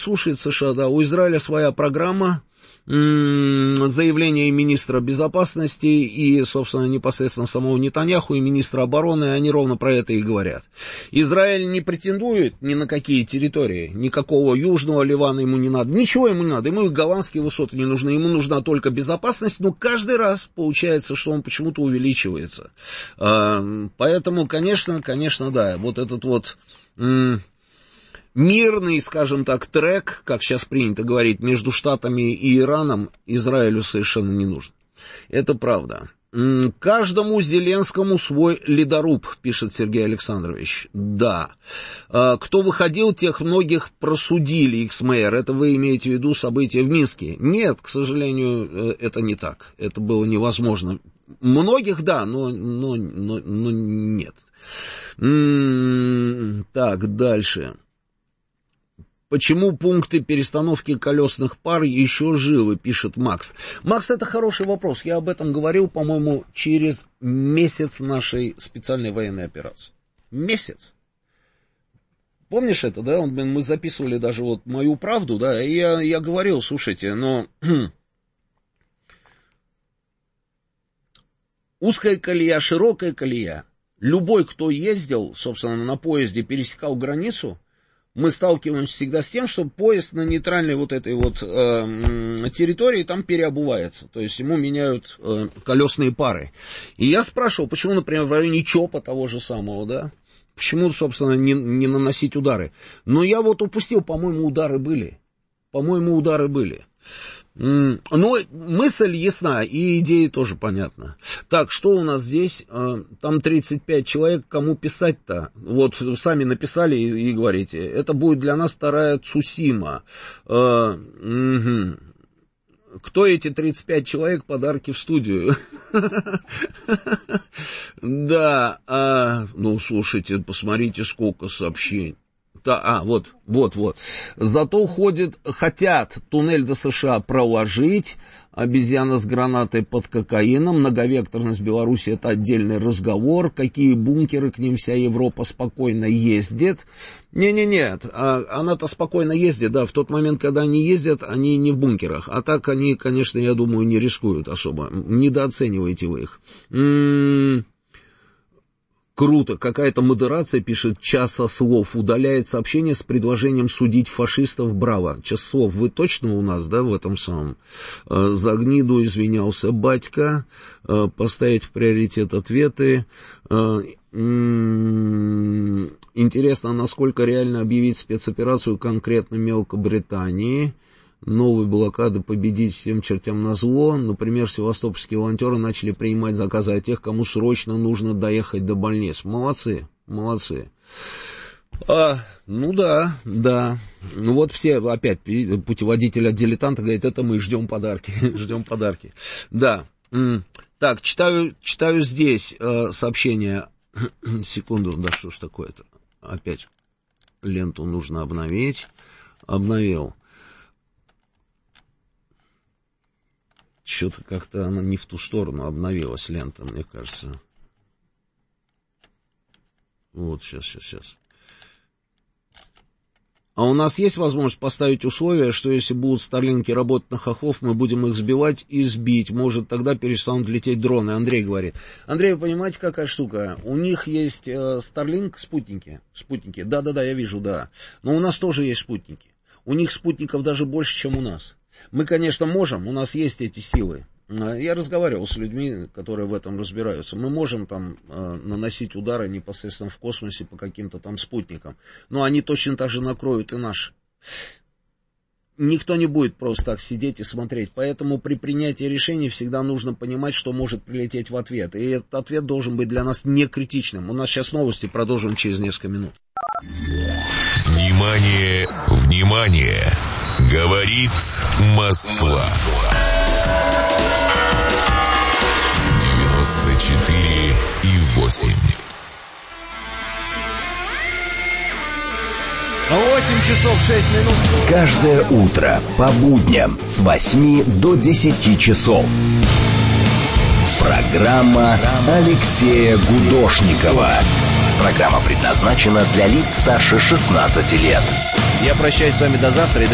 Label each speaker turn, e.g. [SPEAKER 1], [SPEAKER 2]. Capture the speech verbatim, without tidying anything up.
[SPEAKER 1] слушает США, да, у Израиля своя программа, заявление министра безопасности и, собственно, непосредственно самого Нетаньяху и министра обороны, они ровно про это и говорят. Израиль не претендует ни на какие территории, никакого южного Ливана ему не надо, ничего ему не надо, ему и голландские высоты не нужны, ему нужна только безопасность, но каждый раз получается, что он почему-то увеличивается. Поэтому, конечно, конечно, да, вот этот вот... мирный, скажем так, трек, как сейчас принято говорить, между Штатами и Ираном Израилю совершенно не нужен. Это правда. Каждому Зеленскому свой ледоруб, пишет Сергей Александрович. Да. Кто выходил, тех многих просудили, икс-мэр. Это вы имеете в виду события в Минске? Нет, к сожалению, это не так. Это было невозможно. Многих, да, но, но, но, но нет. Так, дальше. Почему пункты перестановки колесных пар еще живы, пишет Макс. Макс, это хороший вопрос. Я об этом говорил, по-моему, через месяц нашей специальной военной операции. Месяц. Помнишь это, да? Мы записывали даже вот мою правду, да, и я, я говорил, слушайте, но... узкая колея, широкая колея. Любой, кто ездил, собственно, на поезде, пересекал границу, мы сталкиваемся всегда с тем, что поезд на нейтральной вот этой вот э, территории там переобувается, то есть ему меняют э, колесные пары. И я спрашивал, почему, например, в районе ЧОПа того же самого, да, почему, собственно, не, не наносить удары. Но я вот упустил, по-моему, удары были, по-моему, удары были. Но мысль ясна, и идея тоже понятна. Так, что у нас здесь? Там тридцать пять человек, кому писать-то? Вот сами написали и, и говорите, это будет для нас вторая Цусима. Кто эти тридцать пять человек? Подарки в студию. Да, ну, слушайте, посмотрите, сколько сообщений. Да, а, вот, вот, вот. Зато ходят, хотят туннель до США проложить, обезьяна с гранатой под кокаином, многовекторность Беларуси — это отдельный разговор, какие бункеры, к ним вся Европа спокойно ездит. Не-не-не, она-то спокойно ездит, да, в тот момент, когда они ездят, они не в бункерах, а так они, конечно, я думаю, не рискуют особо, недооцениваете вы их. М-м-м. Круто, какая-то модерация, пишет Часа слов, удаляет сообщение с предложением судить фашистов, браво. Час слов, вы точно у нас, да, в этом самом? За гниду извинялся батька, поставить в приоритет ответы. Интересно, насколько реально объявить спецоперацию конкретно Мелкобритании. Новые блокады победить всем чертям назло. Например, севастопольские волонтеры начали принимать заказы от тех, кому срочно нужно доехать до больниц. Молодцы, молодцы. А, ну да, да. Ну вот все, опять, путеводитель от дилетанта говорит, это мы ждем подарки, ждем подарки. Да. Так, читаю, читаю здесь э, сообщение. Секунду, да что ж такое-то? Опять ленту нужно обновить. Обновил. Что-то как-то она не в ту сторону обновилась, лента, мне кажется. Вот, сейчас, сейчас, сейчас. А у нас есть возможность поставить условие, что если будут старлинки работать на хохлов, мы будем их сбивать и сбить. Может, тогда перестанут лететь дроны. Андрей говорит. Андрей, вы понимаете, какая штука? У них есть старлинк, спутники. Спутники. Да-да-да, я вижу, да. Но у нас тоже есть спутники. У них спутников даже больше, чем у нас. Мы, конечно, можем, у нас есть эти силы. Я разговаривал с людьми, которые в этом разбираются. Мы можем там э, наносить удары непосредственно в космосе по каким-то там спутникам. Но они точно так же накроют и наши. Никто не будет просто так сидеть и смотреть. Поэтому при принятии решений всегда нужно понимать, что может прилететь в ответ. И этот ответ должен быть для нас не критичным. У нас сейчас новости, продолжим через несколько минут.
[SPEAKER 2] Внимание, внимание! Говорит Москва. девяносто четыре и восемь.
[SPEAKER 3] восемь часов шесть минут.
[SPEAKER 4] Каждое утро по будням с восьми до десяти часов. Программа Алексея Гудошникова. Программа предназначена для лиц старше шестнадцати лет.
[SPEAKER 3] Я прощаюсь с вами до завтра.